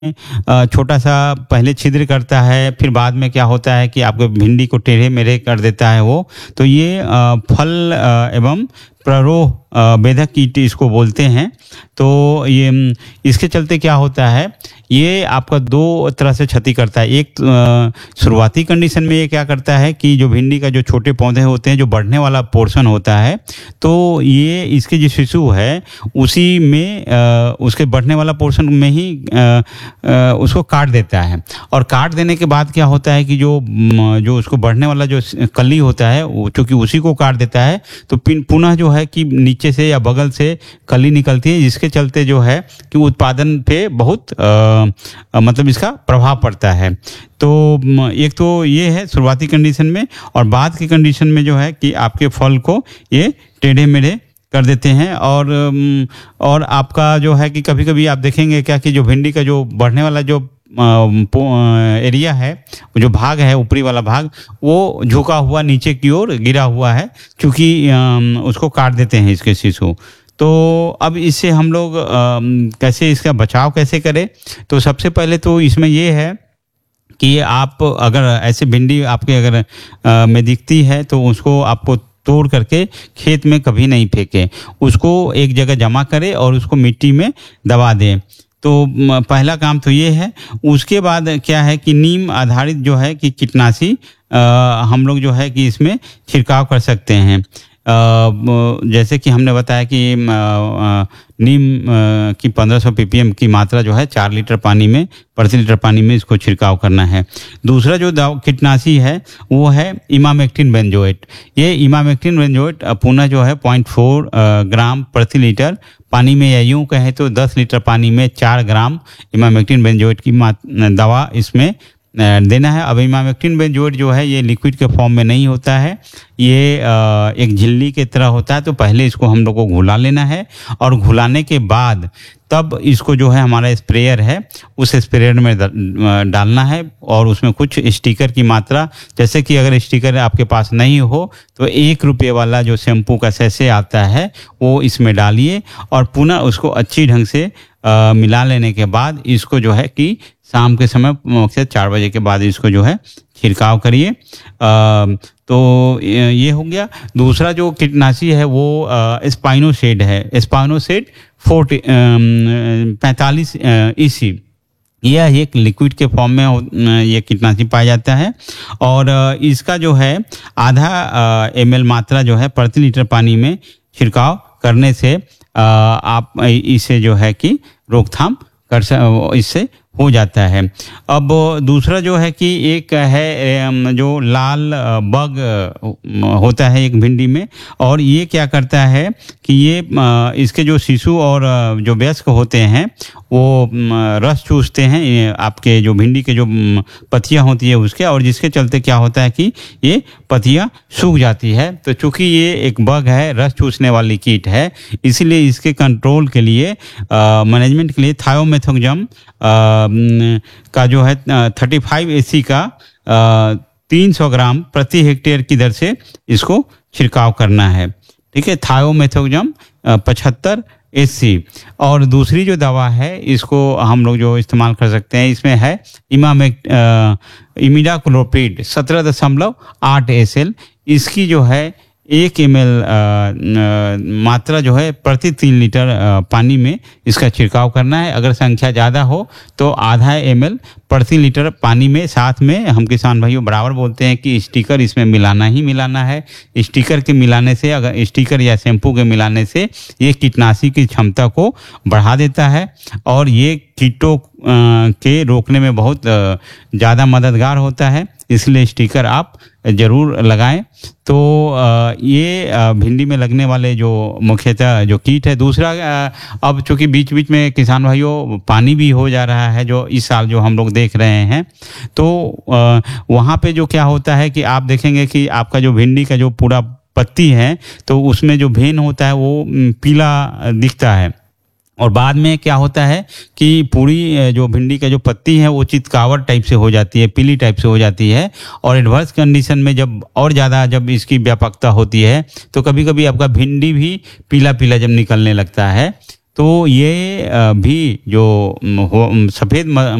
छोटा-सा पहले छिद्र करता है, फिर बाद में क्या होता है कि आपको भिंडी को टेढ़े-मेढ़े कर देता है वो। तो ये फल एवं प्ररोह बेधक कीट इसको बोलते हैं। तो ये इसके चलते क्या होता है, ये आपका 2 तरह से क्षति करता है। एक शुरुआती कंडीशन में ये क्या करता है कि जो भिंडी का जो छोटे पौधे होते हैं, जो बढ़ने वाला पोर्शन होता है, तो ये इसके जो शिशु है उसी में उसके बढ़ने वाला पोर्शन में ही उसको काट देता है। और काट देने के बाद क्या होता है कि जो उसको बढ़ने वाला जो कली होता है वो चूँकि उसी को काट देता है, तो पुनः जो है कि नीचे से या बगल से कली निकलती है, जिसके चलते जो है कि उत्पादन पे बहुत मतलब इसका प्रभाव पड़ता है। तो एक तो ये है शुरुआती कंडीशन में, और बाद की कंडीशन में जो है कि आपके फल को ये टेढ़े-मेढ़े कर देते हैं। और आपका जो है कि कभी-कभी आप देखेंगे क्या कि जो भिंडी का जो बढ़ने वाला जो एरिया है, जो भाग है, ऊपरी वाला भाग, वो झुका हुआ नीचे की ओर गिरा हुआ है, क्योंकि उसको काट देते हैं इसके शिशु। तो अब इससे हम लोग कैसे इसका बचाव कैसे करें? तो सबसे पहले तो इसमें ये है कि आप अगर ऐसे भिंडी आपके अगर में दिखती है तो उसको आपको तोड़ करके खेत में कभी नहीं फेंकें, उसको एक जगह जमा करें और उसको मिट्टी में दबा दें। तो पहला काम तो ये है। उसके बाद क्या है कि नीम आधारित जो है कि कीटनाशी हम लोग जो है कि इसमें छिड़काव कर सकते हैं। जैसे कि हमने बताया कि नीम की 1500 ppm की मात्रा जो है 4 लीटर पानी में प्रति लीटर पानी में इसको छिड़काव करना है। दूसरा जो कीटनाशी है वो है इमामेक्टिन बेंजोएट। ये इमामेक्टिन बेंजोएट पुनः जो है 0.4 ग्राम प्रति लीटर पानी में, या यूँ कहें तो 10 लीटर पानी में 4 ग्राम इमामेक्टिन बेंजोएट की दवा इसमें देना है। अब इमामेक्टिन बेंजोएट जो है ये लिक्विड के फॉर्म में नहीं होता है, ये एक झिल्ली की तरह होता है। तो पहले इसको हम लोग को घुला लेना है, और घुलाने के बाद तब इसको जो है हमारा स्प्रेयर है उस स्प्रेयर में डालना है, और उसमें कुछ स्टिकर की मात्रा, जैसे कि अगर स्टिकर आपके पास नहीं हो तो 1 रुपये वाला जो शैम्पू का सैशे आता है वो इसमें डालिए, और पुनः उसको अच्छी ढंग से मिला लेने के बाद इसको जो है कि शाम के समय से 4 बजे के बाद इसको जो है छिड़काव करिए। तो ये हो गया। दूसरा जो कीटनाशी है वो स्पाइनोसेड है, स्पाइनोसेड 45 EC। यह एक लिक्विड के फॉर्म में ये कीटनाशी पाया जाता है, और इसका जो है आधा ml मात्रा जो है प्रति लीटर पानी में छिड़काव करने से आप इसे जो है कि रोकथाम इससे हो जाता है। अब दूसरा जो है कि एक है जो लाल बग होता है एक भिंडी में, और ये क्या करता है कि ये इसके जो शिशु और जो वयस्क होते हैं वो रस चूसते हैं ये आपके जो भिंडी के जो पत्तियां होती है उसके, और जिसके चलते क्या होता है कि ये पत्तियां सूख जाती है। तो चूंकि ये एक बग है, रस चूसने वाली कीट है, इसीलिए इसके कंट्रोल के लिए मैनेजमेंट के लिए थायोमेथोक्सम का जो है 35 EC का 300 ग्राम प्रति हेक्टेयर की दर से इसको छिड़काव करना है। ठीक है, थायोमेथोक्सम 75 EC। और दूसरी जो दवा है इसको हम लोग जो इस्तेमाल कर सकते हैं, इसमें है इमिडाक्लोप्रिड 17.8 SL। इसकी जो है 1 ml मात्रा जो है प्रति 3 लीटर पानी में इसका छिड़काव करना है। अगर संख्या ज़्यादा हो तो आधा ml प्रति लीटर पानी में, साथ में हम किसान भाइयों बराबर बोलते हैं कि स्टिकर इसमें मिलाना ही मिलाना है। स्टिकर के मिलाने से, अगर स्टिकर या शैम्पू के मिलाने से ये कीटनाशी की क्षमता को बढ़ा देता है, और ये कीटों के रोकने में बहुत ज़्यादा मददगार होता है। इसलिए स्टिकर आप ज़रूर लगाएं। तो ये भिंडी में लगने वाले जो मुख्यतः जो कीट है। दूसरा अब चूँकि बीच बीच में किसान भाइयों पानी भी हो जा रहा है, जो इस साल जो हम लोग देख रहे हैं, तो वहाँ पे जो क्या होता है कि आप देखेंगे कि आपका जो भिंडी का जो पूरा पत्ती है तो उसमें जो भेन होता है वो पीला दिखता है, और बाद में क्या होता है कि पूरी जो भिंडी का जो पत्ती है वो चितकावर टाइप से हो जाती है, पीली टाइप से हो जाती है। और एडवर्स कंडीशन में जब और ज़्यादा जब इसकी व्यापकता होती है तो कभी कभी आपका भिंडी भी पीला पीला जब निकलने लगता है तो ये भी जो सफ़ेद